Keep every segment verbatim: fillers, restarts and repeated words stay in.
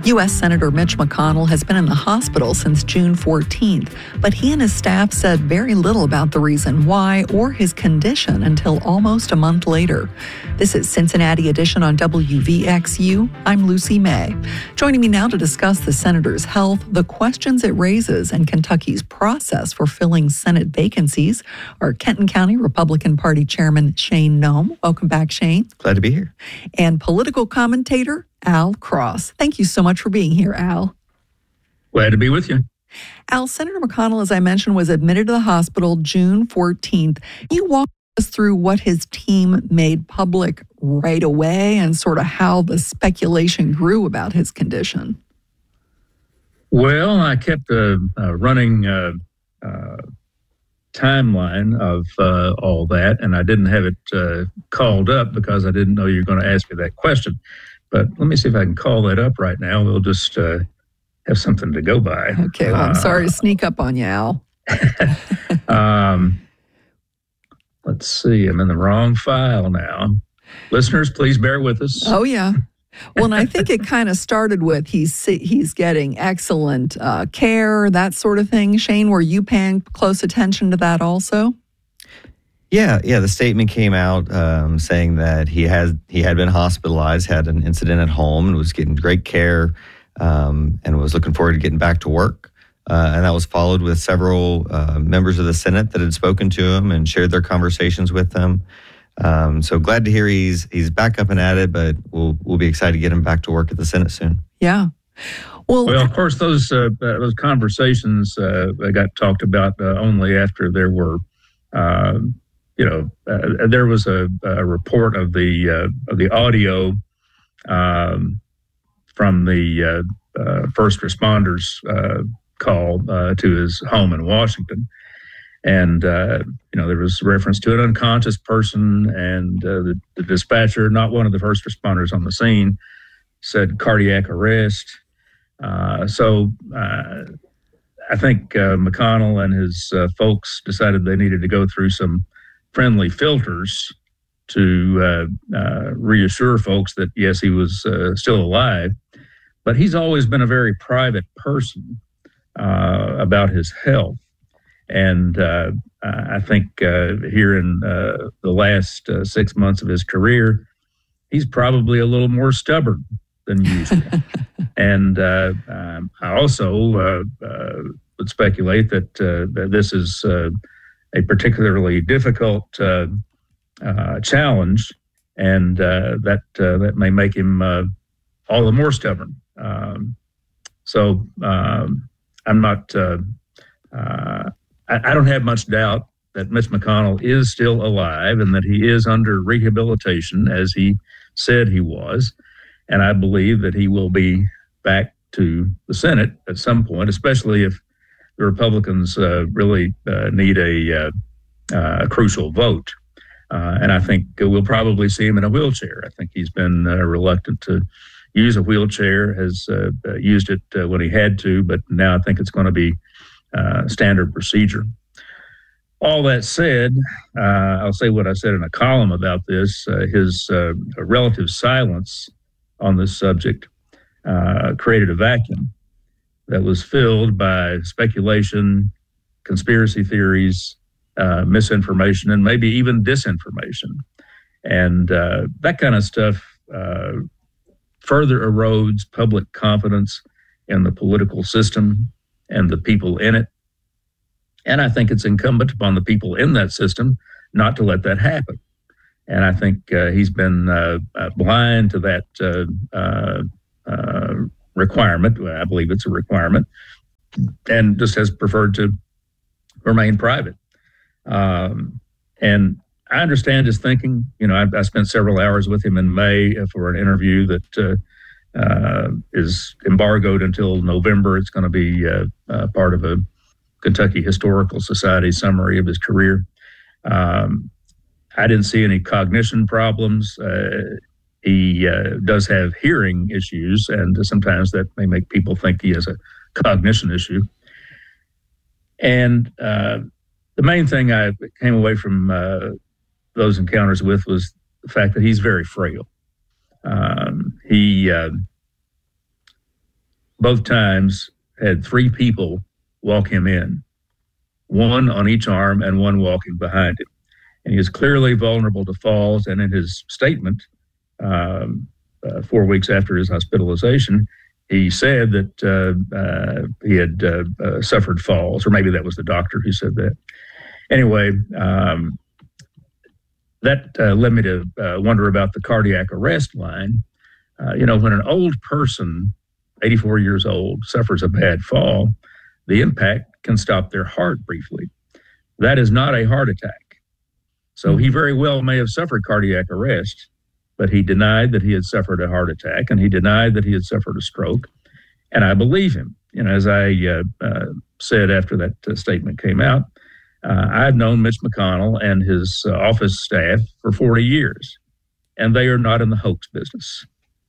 U S Senator Mitch McConnell has been in the hospital since June fourteenth, but he and his staff said very little about the reason why or his condition until almost a month later. This is Cincinnati Edition on W V X U. I'm Lucy May. Joining me now to discuss the senator's health, the questions it raises, and Kentucky's process for filling Senate vacancies are Kenton County Republican Party Chairman Shane Noem. Welcome back, Shane. Glad to be here. And political commentator Al Cross. Thank you so much for being here, Al. Glad to be with you. Al, Senator McConnell, as I mentioned, was admitted to the hospital June fourteenth. Can you walk us through what his team made public right away and sort of how the speculation grew about his condition? Well, I kept a, a running uh, uh, timeline of uh, all that, and I didn't have it uh, called up because I didn't know you were going to ask me that question. But let me see if I can call that up right now. We'll just uh, have something to go by. Okay, well, I'm uh, sorry to sneak up on you, Al. um, let's see, I'm in the wrong file now. Listeners, please bear with us. Oh, yeah. Well, and I think it kind of started with he's he's getting excellent uh, care, that sort of thing. Shane, were you paying close attention to that also? Yeah, yeah. The statement came out um, saying that he has he had been hospitalized, had an incident at home, and was getting great care, um, and was looking forward to getting back to work. Uh, and that was followed with several uh, members of the Senate that had spoken to him and shared their conversations with them. Um, so glad to hear he's he's back up and at it, but we'll we'll be excited to get him back to work at the Senate soon. Yeah. Well, well, of course, those uh, those conversations uh, got talked about uh, only after there were. Uh, You know, uh, there was a, a report of the uh, of the audio um, from the uh, uh, first responders uh, call uh, to his home in Washington, and uh, you know there was reference to an unconscious person, and uh, the, the dispatcher, not one of the first responders on the scene, said cardiac arrest. Uh, so uh, I think uh, McConnell and his uh, folks decided they needed to go through some friendly filters to uh, uh, reassure folks that, yes, he was uh, still alive. But he's always been a very private person uh, about his health. And uh, I think uh, here in uh, the last uh, six months of his career, he's probably a little more stubborn than usual. and uh, um, I also uh, uh, would speculate that, uh, that this is uh, a particularly difficult uh, uh, challenge, and uh, that uh, that may make him uh, all the more stubborn. Um, so um, I'm not. Uh, uh, I, I don't have much doubt that Mitch McConnell is still alive and that he is under rehabilitation, as he said he was, and I believe that he will be back to the Senate at some point, especially if the Republicans uh, really uh, need a, uh, uh, a crucial vote. Uh, and I think we'll probably see him in a wheelchair. I think he's been uh, reluctant to use a wheelchair, has uh, uh, used it uh, when he had to, but now I think it's going to be uh, standard procedure. All that said, uh, I'll say what I said in a column about this. Uh, his uh, relative silence on this subject uh, created a vacuum that was filled by speculation, conspiracy theories, uh, misinformation, and maybe even disinformation. And uh, that kind of stuff uh, further erodes public confidence in the political system and the people in it. And I think it's incumbent upon the people in that system not to let that happen. And I think uh, he's been uh, uh, blind to that uh, uh, uh, requirement. I believe it's a requirement, and just has preferred to remain private. Um, and I understand his thinking. You know, I, I spent several hours with him in May for an interview that uh, uh, is embargoed until November. It's going to be uh, uh, part of a Kentucky Historical Society summary of his career. Um, I didn't see any cognition problems. Uh, he uh, does have hearing issues, and sometimes that may make people think he has a cognition issue. And uh, the main thing I came away from uh, those encounters with was the fact that he's very frail. Um, he uh, both times had three people walk him in, one on each arm and one walking behind him. And he is clearly vulnerable to falls. And in his statement, um, uh, four weeks after his hospitalization, he said that uh, uh, he had uh, uh, suffered falls, or maybe that was the doctor who said that. Anyway, um, that uh, led me to uh, wonder about the cardiac arrest line. Uh, you know, when an old person, eighty-four years old, suffers a bad fall, the impact can stop their heart briefly. That is not a heart attack. So he very well may have suffered cardiac arrest, but he denied that he had suffered a heart attack, and he denied that he had suffered a stroke. And I believe him. You know, as I uh, uh, said after that uh, statement came out, uh, I've known Mitch McConnell and his uh, office staff for forty years, and they are not in the hoax business.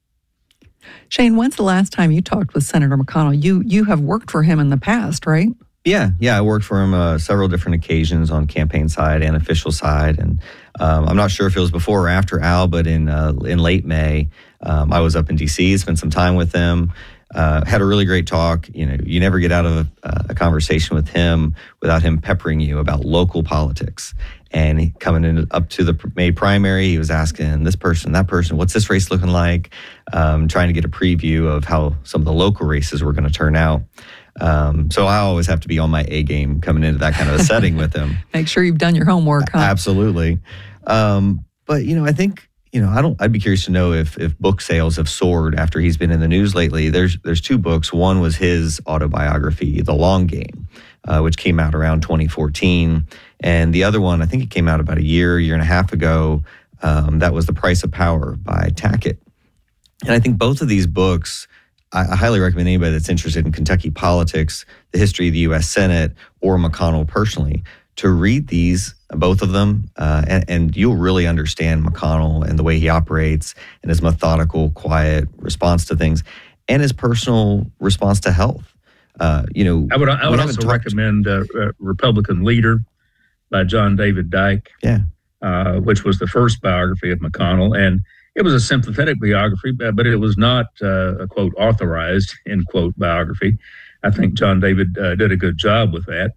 Shane, when's the last time you talked with Senator McConnell? You you have worked for him in the past, right? Yeah, yeah, I worked for him uh, several different occasions on campaign side and official side, and um, I'm not sure if it was before or after Al, but in uh, in late May, um, I was up in D C, spent some time with him, uh, had a really great talk. You know, you never get out of a, a conversation with him without him peppering you about local politics. And he, coming in up to the May primary, he was asking this person, that person, what's this race looking like? Um, trying to get a preview of how some of the local races were going to turn out. Um, so I always have to be on my A game coming into that kind of a setting with him. Make sure you've done your homework, huh? Absolutely. Um, but, you know, I think, you know, I don't, I'd be curious to know if, if book sales have soared after he's been in the news lately. There's, there's two books. One was his autobiography, The Long Game, uh, which came out around twenty fourteen. And the other one, I think it came out about a year, year and a half ago. Um, that was The Price of Power by Tackett. And I think both of these books, I highly recommend anybody that's interested in Kentucky politics, the history of the U S Senate, or McConnell personally, to read these, both of them, uh, and, and you'll really understand McConnell and the way he operates and his methodical, quiet response to things, and his personal response to health. Uh, you know, I would, I would also recommend uh, uh, Republican Leader by John David Dyke, yeah, uh, which was the first biography of McConnell, and it was a sympathetic biography, but it was not uh, a, quote, authorized, end quote, biography. I think John David uh, did a good job with that.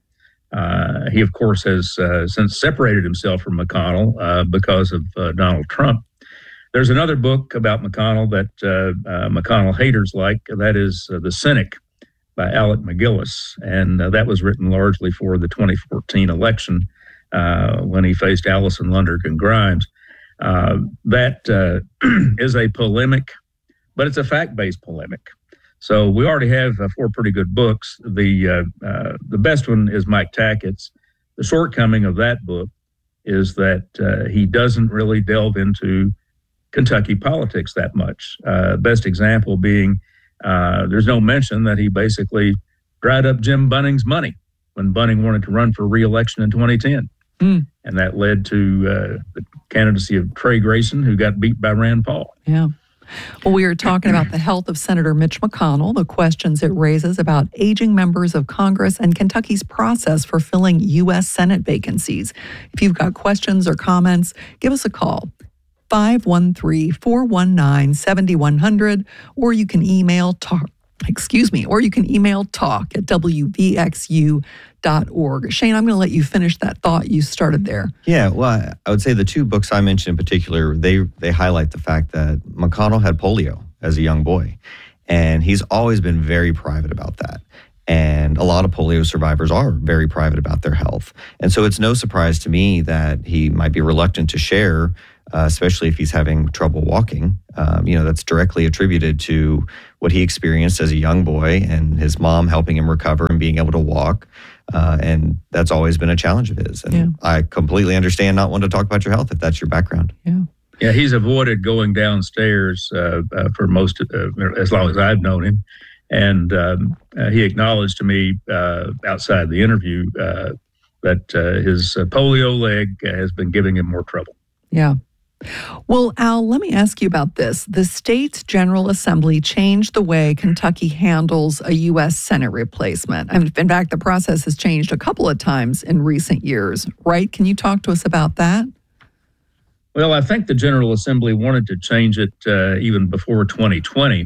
Uh, he, of course, has uh, since separated himself from McConnell uh, because of uh, Donald Trump. There's another book about McConnell that uh, uh, McConnell haters like. That is uh, The Cynic by Alec McGillis. And uh, that was written largely for the twenty fourteen election uh, when he faced Allison Lundergan Grimes. Uh, that uh, is a polemic, but it's a fact-based polemic. So we already have uh, four pretty good books. The uh, uh, the best one is Mike Tackett's. The shortcoming of that book is that uh, he doesn't really delve into Kentucky politics that much. Uh, best example being uh, there's no mention that he basically dried up Jim Bunning's money when Bunning wanted to run for re-election in twenty ten. Mm. And that led to uh, the candidacy of Trey Grayson, who got beat by Rand Paul. Yeah. Well, we are talking about the health of Senator Mitch McConnell, the questions it raises about aging members of Congress, and Kentucky's process for filling U S Senate vacancies. If you've got questions or comments, give us a call, five one three, four one nine, seven one zero zero, or you can email talk. Excuse me, or you can email talk at w v x u dot org. Shane, I'm going to let you finish that thought you started there. Yeah, well, I would say the two books I mentioned in particular, they they highlight the fact that McConnell had polio as a young boy, and he's always been very private about that. And a lot of polio survivors are very private about their health. And so it's no surprise to me that he might be reluctant to share, uh, especially if he's having trouble walking. Um, you know, that's directly attributed to what he experienced as a young boy and his mom helping him recover and being able to walk. Uh, and that's always been a challenge of his. And yeah. I completely understand not wanting to talk about your health if that's your background. Yeah. Yeah, he's avoided going downstairs uh, uh, for most, of, uh, as long as I've known him. And um, uh, he acknowledged to me uh, outside the interview uh, that uh, his uh, polio leg has been giving him more trouble. Yeah. Well, Al, let me ask you about this. The state's General Assembly changed the way Kentucky handles a U S Senate replacement. I mean, in fact, the process has changed a couple of times in recent years, right? Can you talk to us about that? Well, I think the General Assembly wanted to change it uh, even before twenty twenty,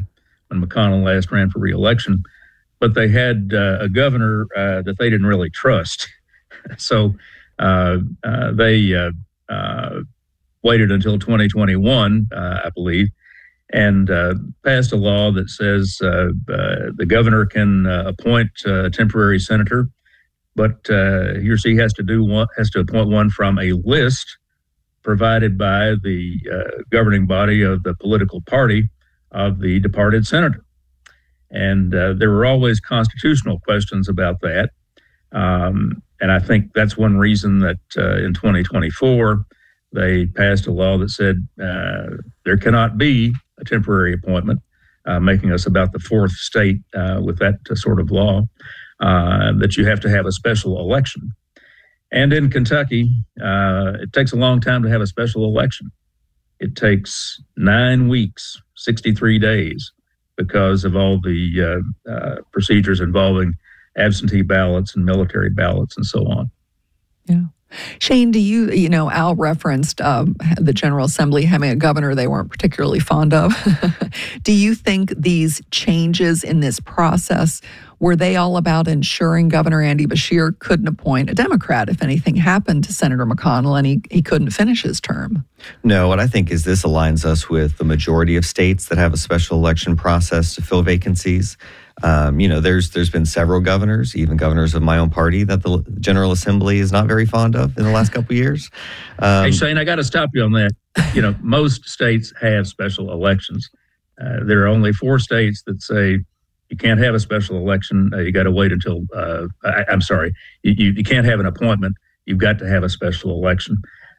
when McConnell last ran for re-election, but they had uh, a governor uh, that they didn't really trust. So uh, uh, they uh, uh, waited until twenty twenty-one, uh, I believe, and uh, passed a law that says uh, uh, the governor can uh, appoint a temporary senator, but uh, he or she has to do one, has to appoint one from a list provided by the uh, governing body of the political party of the departed senator. And uh, there were always constitutional questions about that. Um, and I think that's one reason that uh, in twenty twenty-four, they passed a law that said uh, there cannot be a temporary appointment, uh, making us about the fourth state uh, with that sort of law, uh, that you have to have a special election. And in Kentucky, uh, it takes a long time to have a special election. It takes nine weeks, sixty-three days, because of all the uh, uh, procedures involving absentee ballots and military ballots and so on. Yeah. Shane, do you, you know, Al referenced um, the General Assembly having a governor they weren't particularly fond of. Do you think these changes in this process, were they all about ensuring Governor Andy Beshear couldn't appoint a Democrat if anything happened to Senator McConnell and he, he couldn't finish his term? No, what I think is this aligns us with the majority of states that have a special election process to fill vacancies. Um, you know, there's there's been several governors, even governors of my own party, that the General Assembly is not very fond of in the last couple of years. Um, hey, Shane, I got to stop you on that. You know, most states have special elections. Uh, there are only four states that say you can't have a special election. Uh, you got to wait until, uh, I, I'm sorry, you, you, you can't have an appointment. You've got to have a special election.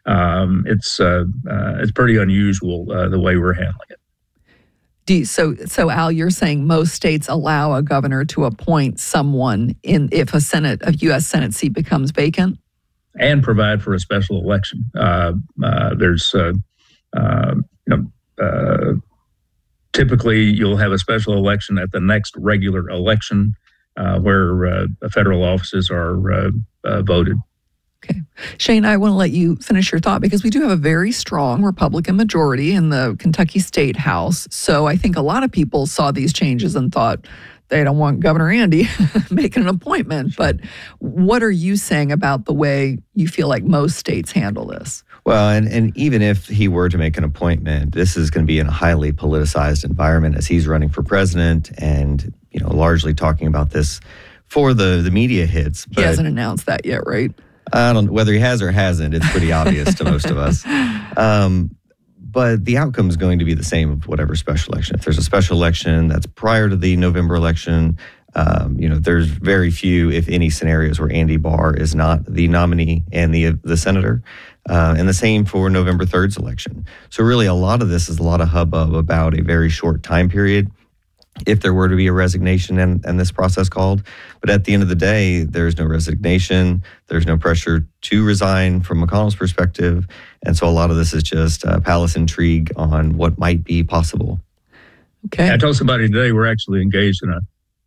Um, it's uh, uh, it's pretty unusual uh, the way we're handling it. Do you, so, so Al, you're saying most states allow a governor to appoint someone in if a Senate, a U S Senate seat becomes vacant, and provide for a special election. Uh, uh, there's, uh, uh, you know, uh, typically you'll have a special election at the next regular election uh, where uh, federal offices are uh, uh, voted. Okay. Shane, I want to let you finish your thought because we do have a very strong Republican majority in the Kentucky State House. So I think a lot of people saw these changes and thought they don't want Governor Andy making an appointment. But what are you saying about the way you feel like most states handle this? Well, and, and even if he were to make an appointment, this is going to be in a highly politicized environment as he's running for president and, you know, largely talking about this for the, the media hits. But he hasn't announced that yet, right? I don't know whether he has or hasn't. It's pretty obvious to most of us. Um, but the outcome is going to be the same of whatever special election. If there's a special election that's prior to the November election, um, you know, there's very few, if any, scenarios where Andy Barr is not the nominee and the the senator. Uh, and the same for November third's election. So really a lot of this is a lot of hubbub about a very short time period if there were to be a resignation and, and this process called. But at the end of the day, there's no resignation. There's no pressure to resign from McConnell's perspective. And so a lot of this is just uh, palace intrigue on what might be possible. Okay. I told somebody today we're actually engaged in a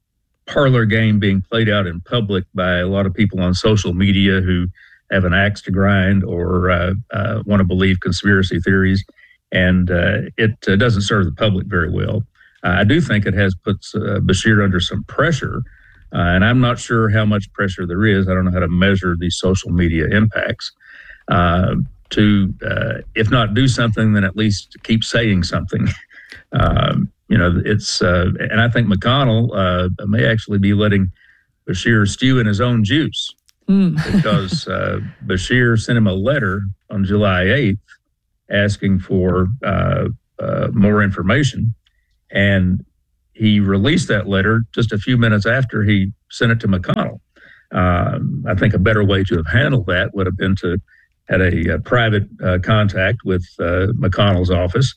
parlor game being played out in public by a lot of people on social media who have an axe to grind or uh, uh, want to believe conspiracy theories. And uh, it uh, doesn't serve the public very well. I do think it has put uh, Beshear under some pressure, uh, and I'm not sure how much pressure there is. I don't know how to measure these social media impacts. Uh, to, uh, if not do something, then at least keep saying something. um, you know, it's, uh, and I think McConnell uh, may actually be letting Beshear stew in his own juice mm. because uh, Beshear sent him a letter on July eighth asking for uh, uh, more information. And he released that letter just a few minutes after he sent it to McConnell. Um, I think a better way to have handled that would have been to had a, a private uh, contact with uh, McConnell's office.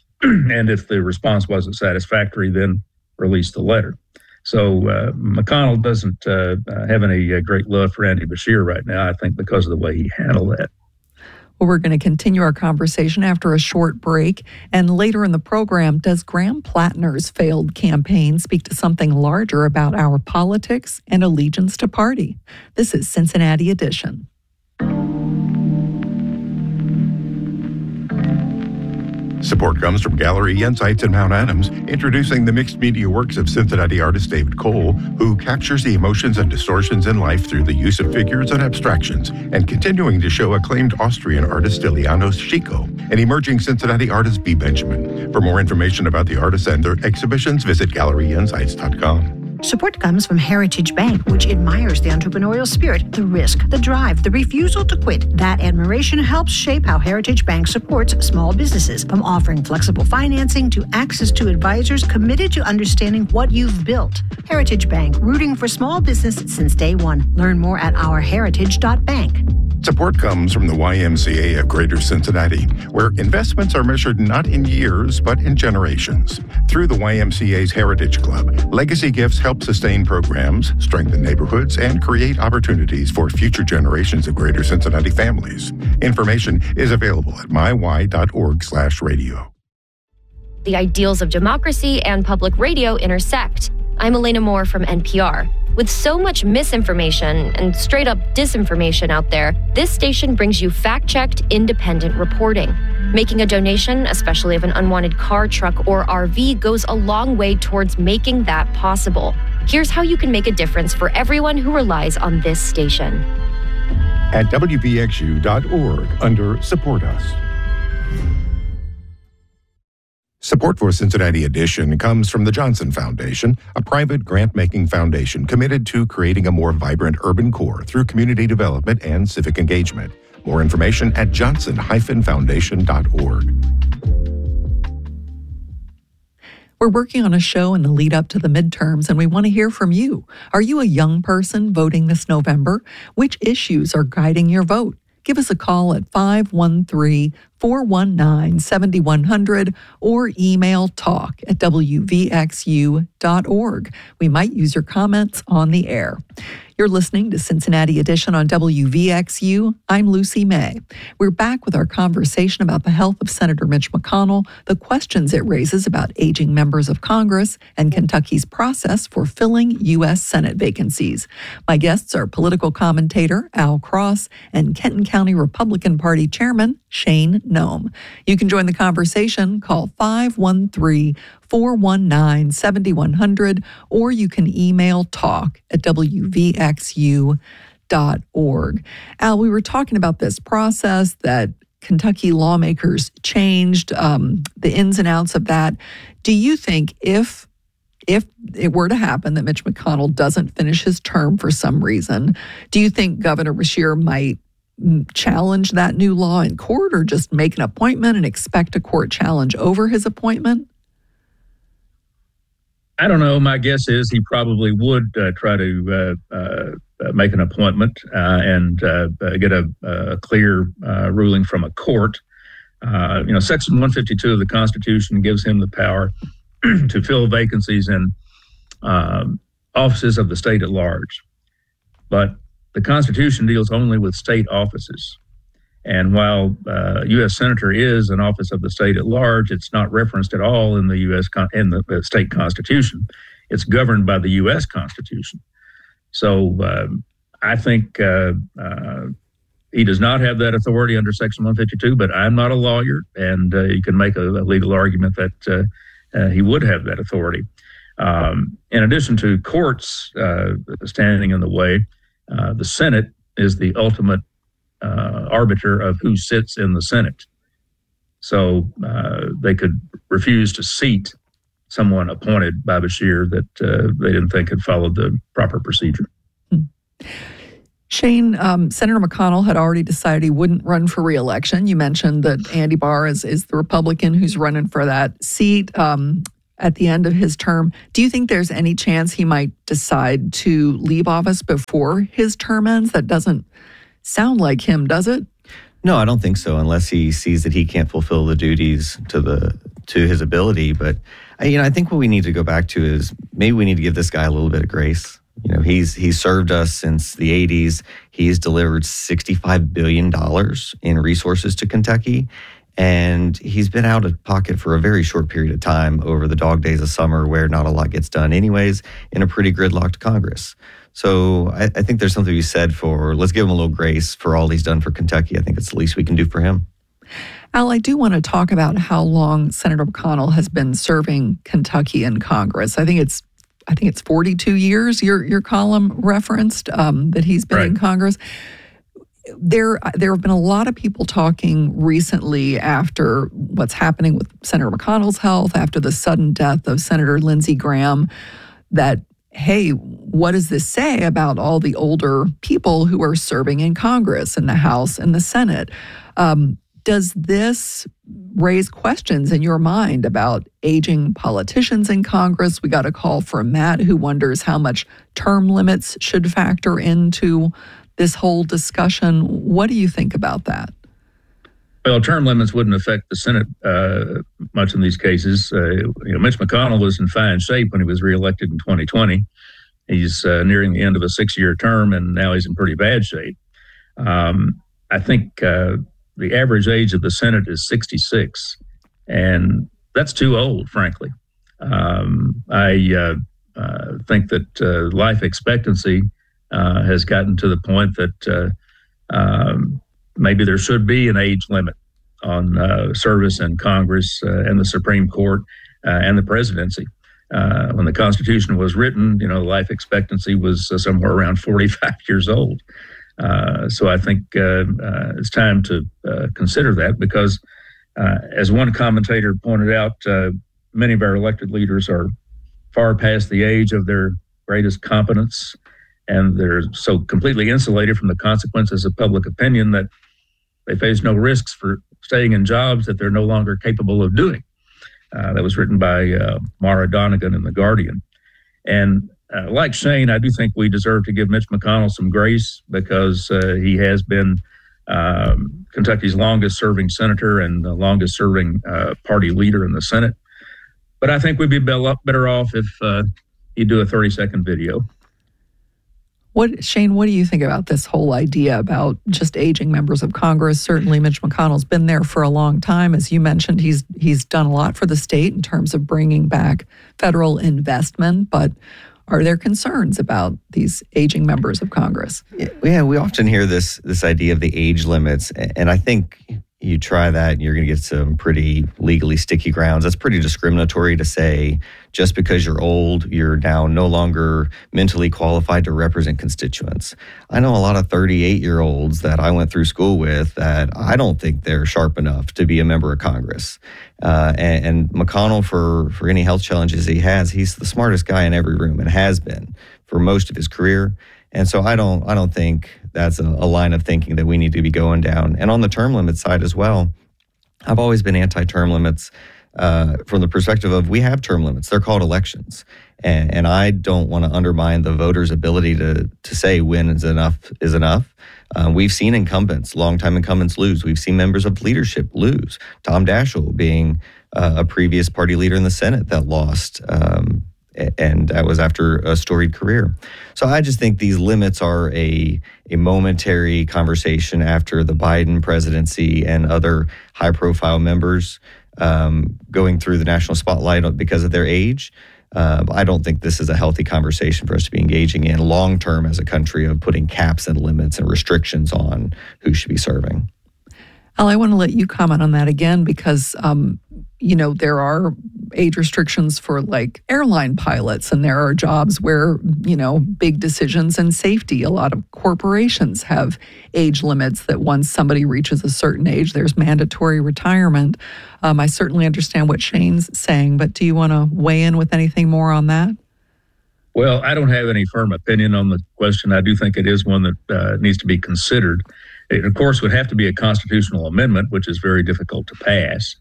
And if the response wasn't satisfactory, then release the letter. So uh, McConnell doesn't uh, have any uh, great love for Andy Beshear right now, I think, because of the way he handled that. Well, we're going to continue our conversation after a short break. And later in the program, does Graham Plattner's failed campaign speak to something larger about our politics and allegiance to party? This is Cincinnati Edition. Support comes from Gallery Insights in Mount Adams, introducing the mixed media works of Cincinnati artist David Cole, who captures the emotions and distortions in life through the use of figures and abstractions, and continuing to show acclaimed Austrian artist Ilianos Chico and emerging Cincinnati artist B. Benjamin. For more information about the artists and their exhibitions, visit gallery insights dot com. Support comes from Heritage Bank, which admires the entrepreneurial spirit, the risk, the drive, the refusal to quit. That admiration helps shape how Heritage Bank supports small businesses, from offering flexible financing to access to advisors committed to understanding what you've built. Heritage Bank, rooting for small business since day one. Learn more at our heritage dot bank. Support comes from the Y M C A of Greater Cincinnati, where investments are measured not in years, but in generations. Through the Y M C A's Heritage Club, Legacy Gifts help sustain programs, strengthen neighborhoods, and create opportunities for future generations of Greater Cincinnati families. Information is available at my y dot org slash radio. The ideals of democracy and public radio intersect. I'm Elena Moore from N P R. With so much misinformation and straight-up disinformation out there, this station brings you fact-checked, independent reporting. Making a donation, especially of an unwanted car, truck, or R V, goes a long way towards making that possible. Here's how you can make a difference for everyone who relies on this station. At W V X U dot org under Support Us. Support for Cincinnati Edition comes from the Johnson Foundation, a private grant-making foundation committed to creating a more vibrant urban core through community development and civic engagement. More information at johnson dash foundation dot org. We're working on a show in the lead up to the midterms, and we want to hear from you. Are you a young person voting this November? Which issues are guiding your vote? Give us a call at five one three, four one nine, seven one zero zero or email talk at w v x u dot org. We might use your comments on the air. You're listening to Cincinnati Edition on W V X U. I'm Lucy May. We're back with our conversation about the health of Senator Mitch McConnell, the questions it raises about aging members of Congress, and Kentucky's process for filling U S Senate vacancies. My guests are political commentator Al Cross and Kenton County Republican Party Chairman Shane Noem. You can join the conversation. Call five one three, four one nine, seven one zero zero or you can email talk at w v x u dot org. Al, we were talking about this process that Kentucky lawmakers changed, um, the ins and outs of that. Do you think if if it were to happen that Mitch McConnell doesn't finish his term for some reason, do you think Governor Beshear might challenge that new law in court, or just make an appointment and expect a court challenge over his appointment? I don't know. My guess is he probably would uh, try to uh, uh, make an appointment uh, and uh, get a, a clear uh, ruling from a court. Uh, you know, Section one fifty-two of the Constitution gives him the power to fill vacancies in um, offices of the state at large. But the Constitution deals only with state offices. And while uh, U S Senator is an office of the state at large, it's not referenced at all in the U S Con- in the, the state Constitution. It's governed by the U S Constitution. So uh, I think uh, uh, he does not have that authority under Section one fifty-two, but I'm not a lawyer, and uh, you can make a, a legal argument that uh, uh, he would have that authority. Um, in addition to courts uh, standing in the way, uh, the Senate is the ultimate Uh, arbiter of who sits in the Senate. So uh, they could refuse to seat someone appointed by Beshear that uh, they didn't think had followed the proper procedure. Hmm. Shane, um, Senator McConnell had already decided he wouldn't run for re-election. You mentioned that Andy Barr is, is the Republican who's running for that seat um, at the end of his term. Do you think there's any chance he might decide to leave office before his term ends? That doesn't sound like him, does it? No, I don't think so, unless he sees that he can't fulfill the duties to the to his ability. But you know, I think what we need to go back to is maybe we need to give this guy a little bit of grace. You know, he's he's served us since the eighties. He's delivered sixty-five billion dollars in resources to Kentucky, and he's been out of pocket for a very short period of time over the dog days of summer, where not a lot gets done anyways, in a pretty gridlocked Congress. So I, I think there's something to be said for, let's give him a little grace for all he's done for Kentucky. I think it's the least we can do for him. Al, I do want to talk about how long Senator McConnell has been serving Kentucky in Congress. I think it's I think it's forty-two years, your your column referenced, um, that he's been right. in Congress. There, there have been a lot of people talking recently after what's happening with Senator McConnell's health, after the sudden death of Senator Lindsey Graham, that, hey, what does this say about all the older people who are serving in Congress, in the House and the Senate? Um, does this raise questions in your mind about aging politicians in Congress? We got a call from Matt who wonders how much term limits should factor into this whole discussion. What do you think about that? Well, term limits wouldn't affect the Senate uh, much in these cases. Uh, you know, Mitch McConnell was in fine shape when he was reelected in twenty twenty. He's uh, nearing the end of a six-year term, and now he's in pretty bad shape. Um, I think uh, the average age of the Senate is sixty-six, and that's too old, frankly. Um, I uh, uh, think that uh, life expectancy Uh, has gotten to the point that uh, um, maybe there should be an age limit on uh, service in Congress uh, and the Supreme Court uh, and the presidency. Uh, when the Constitution was written, you know, life expectancy was uh, somewhere around forty-five years old. Uh, so I think uh, uh, it's time to uh, consider that because, uh, as one commentator pointed out, uh, many of our elected leaders are far past the age of their greatest competence, and they're so completely insulated from the consequences of public opinion that they face no risks for staying in jobs that they're no longer capable of doing. Uh, that was written by uh, Mara Donegan in The Guardian. And uh, like Shane, I do think we deserve to give Mitch McConnell some grace because uh, he has been um, Kentucky's longest serving senator and the longest serving uh, party leader in the Senate. But I think we'd be better off if uh, he'd do a thirty second video. What, Shane, what do you think about this whole idea about just aging members of Congress? Certainly Mitch McConnell's been there for a long time. As you mentioned, he's he's done a lot for the state in terms of bringing back federal investment, but are there concerns about these aging members of Congress? Yeah, we often hear this this idea of the age limits, and I think you try that and you're going to get some pretty legally sticky grounds. That's pretty discriminatory to say just because you're old, you're now no longer mentally qualified to represent constituents. I know a lot of thirty-eight-year-olds that I went through school with that I don't think they're sharp enough to be a member of Congress. Uh, and, and McConnell, for, for any health challenges he has, he's the smartest guy in every room and has been for most of his career. And so I don't I don't think that's a, a line of thinking that we need to be going down. And on the term limit side as well, I've always been anti-term limits uh, from the perspective of we have term limits. They're called elections. And, and I don't want to undermine the voters' ability to to say when is enough is enough. Uh, we've seen incumbents, longtime incumbents lose. We've seen members of leadership lose. Tom Daschle being uh, a previous party leader in the Senate that lost um and that was after a storied career. So I just think these limits are a a momentary conversation after the Biden presidency and other high-profile members um, going through the national spotlight because of their age. Uh, I don't think this is a healthy conversation for us to be engaging in long-term as a country of putting caps and limits and restrictions on who should be serving. Al, I want to let you comment on that again because, um, you know, there are age restrictions for like airline pilots, and there are jobs where, you know, big decisions and safety. A lot of corporations have age limits that once somebody reaches a certain age, there's mandatory retirement. Um, I certainly understand what Shane's saying, but do you want to weigh in with anything more on that? Well, I don't have any firm opinion on the question. I do think it is one that uh, needs to be considered. It, of course, would have to be a constitutional amendment, which is very difficult to pass.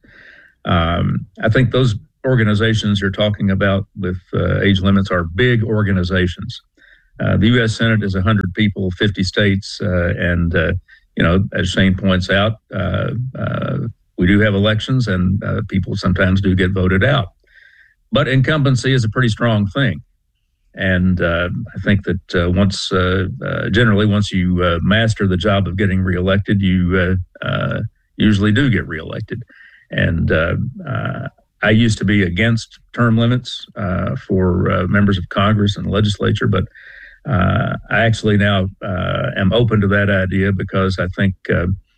Um, I think those organizations you're talking about with uh, age limits are big organizations. Uh, the U S Senate is one hundred people, fifty states, uh, and, uh, you know, as Shane points out, uh, uh, we do have elections and uh, people sometimes do get voted out. But incumbency is a pretty strong thing. And uh, I think that uh, once, uh, uh, generally, once you uh, master the job of getting reelected, you uh, uh, usually do get reelected. And uh, uh, I used to be against term limits uh, for uh, members of Congress and the legislature, but uh, I actually now uh, am open to that idea because I think uh,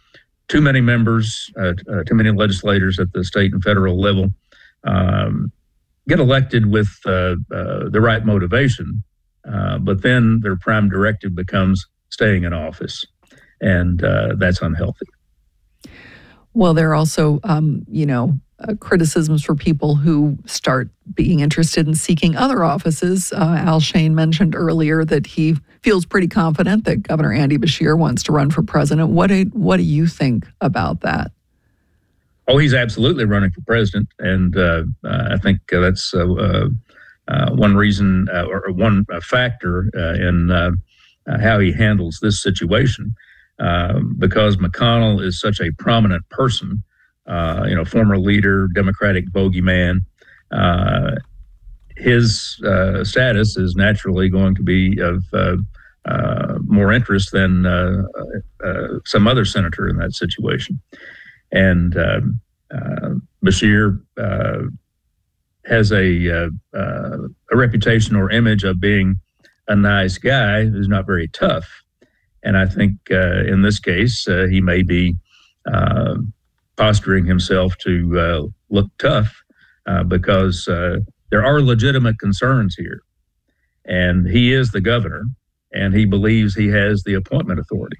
too many members, uh, uh, too many legislators at the state and federal level um, get elected with uh, uh, the right motivation, uh, but then their prime directive becomes staying in office, and uh, that's unhealthy. Well, there are also, um, you know, uh, criticisms for people who start being interested in seeking other offices. Uh, Al Shane mentioned earlier that he feels pretty confident that Governor Andy Beshear wants to run for president. What do, what do you think about that? Oh, he's absolutely running for president, and uh, uh, I think uh, that's uh, uh, uh, one reason uh, or one uh, factor uh, in uh, uh, how he handles this situation. Uh, because McConnell is such a prominent person, uh, you know, former leader, Democratic bogeyman, uh, his uh, status is naturally going to be of uh, uh, more interest than uh, uh, some other senator in that situation. And uh, uh, Beshear uh, has a, uh, uh, a reputation or image of being a nice guy who's not very tough. And I think uh, in this case, uh, he may be uh, posturing himself to uh, look tough uh, because uh, there are legitimate concerns here. And he is the governor, and he believes he has the appointment authority.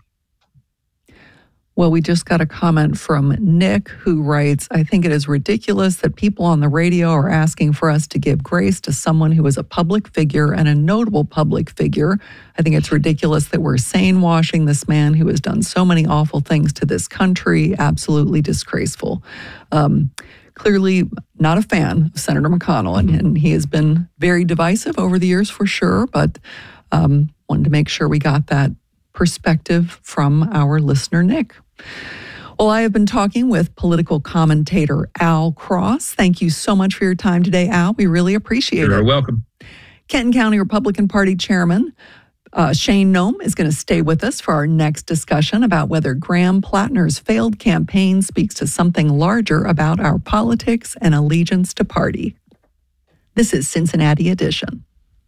Well, we just got a comment from Nick who writes, I think it is ridiculous that people on the radio are asking for us to give grace to someone who is a public figure and a notable public figure. I think it's ridiculous that we're sane washing this man who has done so many awful things to this country. Absolutely disgraceful. Um, clearly not a fan of Senator McConnell, and, and he has been very divisive over the years for sure, but um, wanted to make sure we got that perspective from our listener, Nick. Well, I have been talking with political commentator Al Cross. Thank you so much for your time today, Al. We really appreciate You're it. You're welcome. Kenton County Republican Party Chairman uh, Shane Noem is going to stay with us for our next discussion about whether Graham Plattner's failed campaign speaks to something larger about our politics and allegiance to party. This is Cincinnati Edition.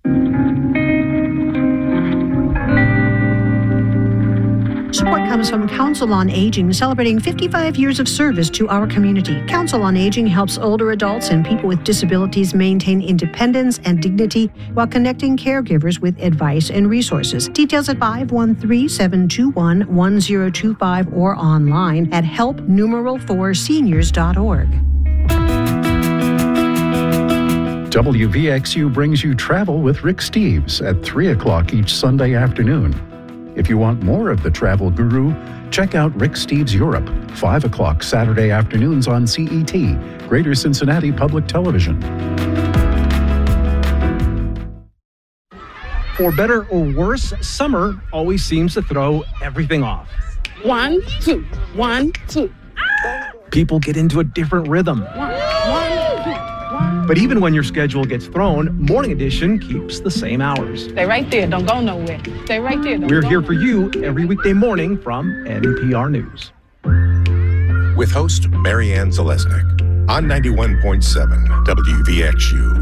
Support comes from Council on Aging, celebrating fifty-five years of service to our community. Council on Aging helps older adults and people with disabilities maintain independence and dignity while connecting caregivers with advice and resources. Details at five one three, seven two one, one zero two five or online at help numeral four seniors dot org. W V X U brings you Travel with Rick Steves at three o'clock each Sunday afternoon. If you want more of the travel guru, check out Rick Steves Europe, five o'clock Saturday afternoons on C E T, Greater Cincinnati Public Television. For better or worse, summer always seems to throw everything off. One, two, one, two. People get into a different rhythm. One, one, two, one. But even when your schedule gets thrown, Morning Edition keeps the same hours. Stay right there. Don't go nowhere. Stay right there. Don't We're go here for you every weekday morning from N P R News. With host Marianne Zalesnik on ninety-one point seven W V X U.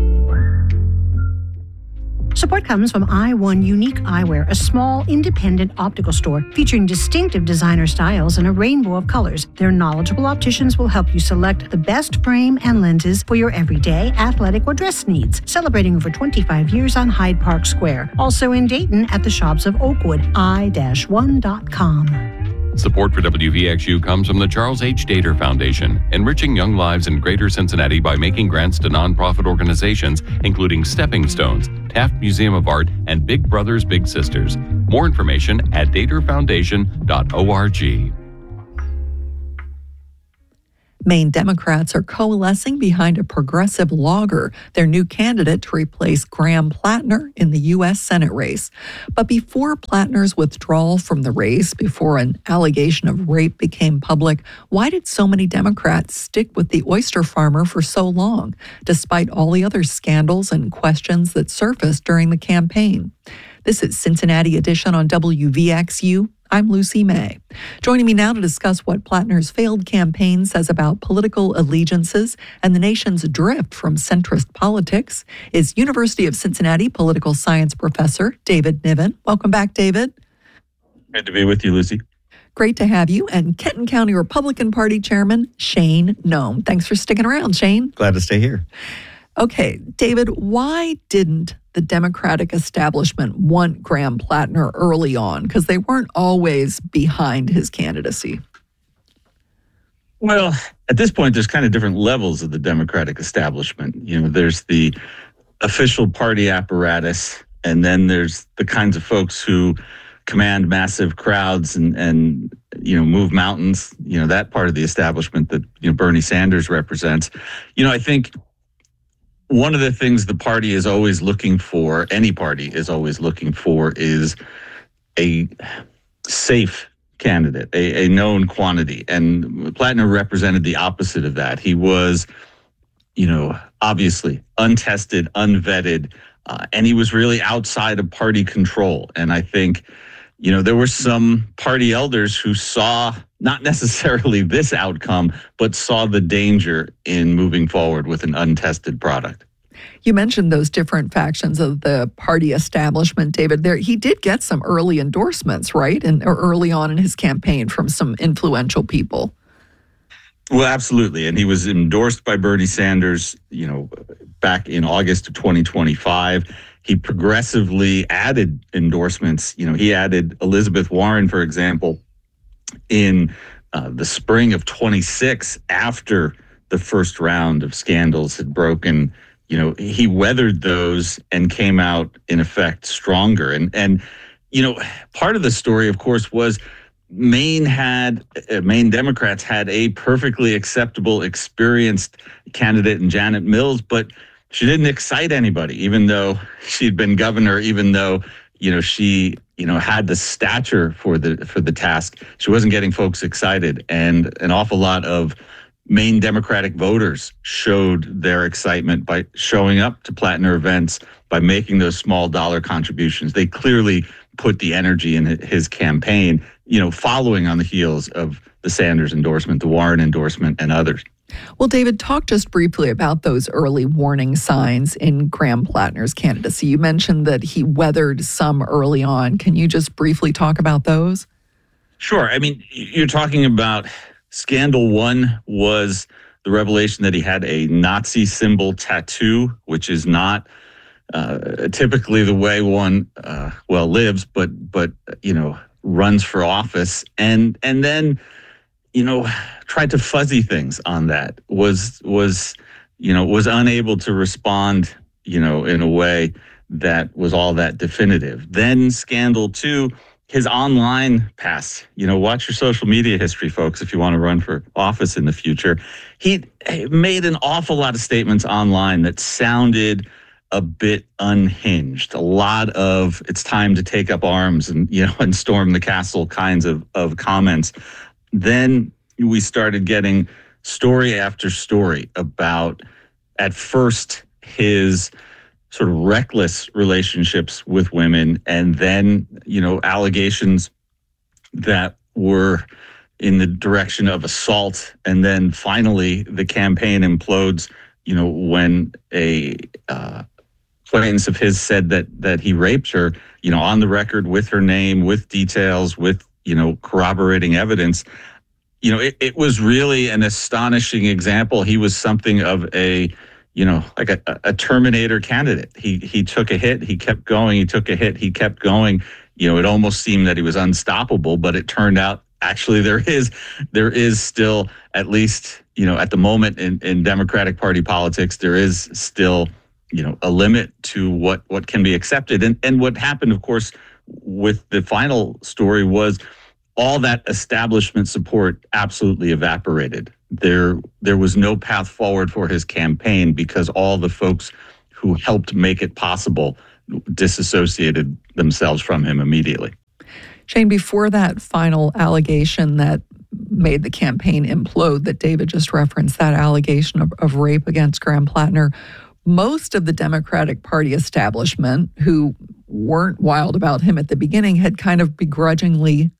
Support comes from I one Unique Eyewear, a small, independent optical store featuring distinctive designer styles and a rainbow of colors. Their knowledgeable opticians will help you select the best frame and lenses for your everyday, athletic, or dress needs. Celebrating over twenty-five years on Hyde Park Square. Also in Dayton at the shops of Oakwood, i one dot com. Support for W V X U comes from the Charles H. Dater Foundation, enriching young lives in Greater Cincinnati by making grants to nonprofit organizations, including Stepping Stones, Taft Museum of Art, and Big Brothers Big Sisters. More information at dater foundation dot org. Maine Democrats are coalescing behind a progressive logger, their new candidate to replace Graham Plattner in the U S Senate race. But before Plattner's withdrawal from the race, before an allegation of rape became public, why did so many Democrats stick with the oyster farmer for so long, despite all the other scandals and questions that surfaced during the campaign? This is Cincinnati Edition on W V X U. I'm Lucy May. Joining me now to discuss what Plattner's failed campaign says about political allegiances and the nation's drift from centrist politics is University of Cincinnati political science professor David Niven. Welcome back, David. Good to be with you, Lucy. Great to have you. And Kenton County Republican Party Chairman Shane Noem. Thanks for sticking around, Shane. Glad to stay here. Okay, David, why didn't the Democratic establishment want Graham Plattner early on? Because they weren't always behind his candidacy. Well, at this point, there's kind of different levels of the Democratic establishment. You know, there's the official party apparatus, and then there's the kinds of folks who command massive crowds and, and you know, move mountains, you know, that part of the establishment that, you know, Bernie Sanders represents. You know, I think one of the things the party is always looking for, any party is always looking for, is a safe candidate, a, a known quantity. And Plattner represented the opposite of that. He was, you know, obviously untested, unvetted, uh, and he was really outside of party control. And I think, you know, there were some party elders who saw not necessarily this outcome, but saw the danger in moving forward with an untested product. You mentioned those different factions of the party establishment, David. There, he did get some early endorsements, right? And or early on in his campaign from some influential people. Well, absolutely. And he was endorsed by Bernie Sanders, you know, back in August of twenty twenty-five. He progressively added endorsements. You know, he added Elizabeth Warren, for example, in uh, the spring of twenty-six, after the first round of scandals had broken. You know, he weathered those and came out, in effect, stronger. And, and you know, part of the story, of course, was Maine had, uh, Maine Democrats had a perfectly acceptable, experienced candidate in Janet Mills, but she didn't excite anybody, even though she'd been governor, even though, you know, she, you know, had the stature for the for the task. She wasn't getting folks excited. And an awful lot of Maine Democratic voters showed their excitement by showing up to Plattner events, by making those small dollar contributions. They clearly put the energy in his campaign, you know, following on the heels of the Sanders endorsement, the Warren endorsement, and others. Well, David, talk just briefly about those early warning signs in Graham Plattner's candidacy. You mentioned that he weathered some early on. Can you just briefly talk about those? Sure. I mean, you're talking about scandal one was the revelation that he had a Nazi symbol tattoo, which is not uh, typically the way one, uh, well, lives, but, but you know, runs for office. And and then, you know, tried to fuzzy things on that, was, was you know, was unable to respond, you know, in a way that was all that definitive. Then scandal two, his online pass. You know, watch your social media history, folks, if you want to run for office in the future. He made an awful lot of statements online that sounded a bit unhinged. A lot of it's time to take up arms and, you know, and storm the castle kinds of, of comments. Then we started getting story after story about, at first, his sort of reckless relationships with women, and then, you know, allegations that were in the direction of assault. And then finally, the campaign implodes, you know, when a uh, acquaintance of his said that that he raped her, you know, on the record with her name, with details, with, you know, corroborating evidence. You know, it, it was really an astonishing example. He was something of a, you know, like a, a Terminator candidate. He he took a hit, he kept going, he took a hit, he kept going. You know, it almost seemed that he was unstoppable, but it turned out actually there is there is still, at least, you know, at the moment in, in Democratic Party politics, there is still, you know, a limit to what, what can be accepted. And and what happened, of course, with the final story was all that establishment support absolutely evaporated. There, there was no path forward for his campaign because all the folks who helped make it possible disassociated themselves from him immediately. Shane, before that final allegation that made the campaign implode that David just referenced, that allegation of, of rape against Graham Plattner, most of the Democratic Party establishment, who weren't wild about him at the beginning, had kind of begrudgingly